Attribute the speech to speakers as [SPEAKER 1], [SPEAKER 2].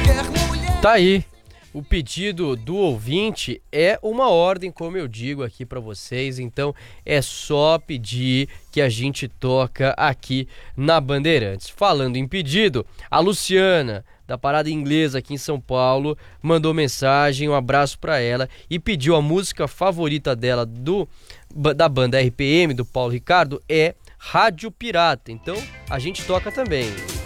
[SPEAKER 1] Tá aí. O pedido do ouvinte é uma ordem, como eu digo aqui pra vocês, então é só pedir que a gente toca aqui na Bandeirantes. Falando em pedido, a Luciana, da Parada Inglesa aqui em São Paulo, mandou mensagem, um abraço pra ela e pediu a música favorita dela da banda RPM, do Paulo Ricardo, é Rádio Pirata. Então a gente toca também.